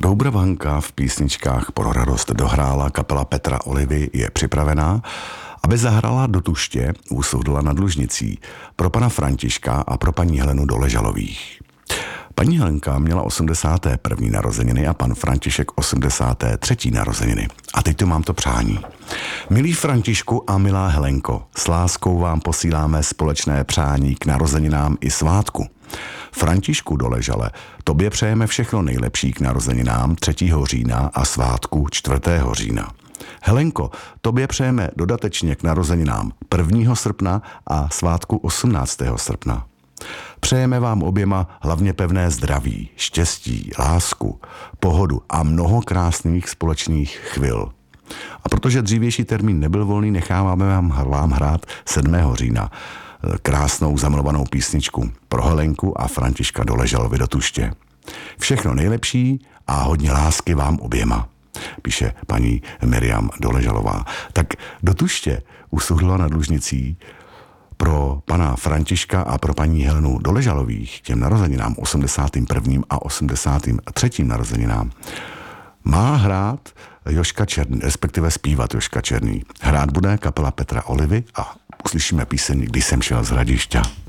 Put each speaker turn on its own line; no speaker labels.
Doubrovanka v písničkách pro radost dohrála, kapela Petra Olivy je připravená, aby zahrala do Tuště u Suhdla nad Lužnicí pro pana Františka a pro paní Helenu Doležalových. Paní Helenka měla 81. narozeniny a pan František 83. narozeniny. A teď tu mám to přání. Milý Františku a milá Helenko, s láskou vám posíláme společné přání k narozeninám i svátku. Františku Doležale, tobě přejeme všechno nejlepší k narozeninám 3. října a svátku 4. října. Helenko, tobě přejeme dodatečně k narozeninám 1. srpna a svátku 18. srpna. Přejeme vám oběma hlavně pevné zdraví, štěstí, lásku, pohodu a mnoho krásných společných chvil. A protože dřívější termín nebyl volný, necháváme vám hrát 7. října krásnou zamilovanou písničku pro Helenku a Františka Doležalovi do Tuště. Všechno nejlepší a hodně lásky vám oběma, píše paní Miriam Doležalová. Tak do Tuště u Suhdla nad Lužnicí pro pana Františka a pro paní Helenu Doležalových, těm narozeninám 81. a 83. narozeninám, má hrát Jožka Černý, respektive zpívat Jožka Černý. Hrát bude kapela Petra Olivy a uslyšíme píseň Když jsem šel z Hradišťa.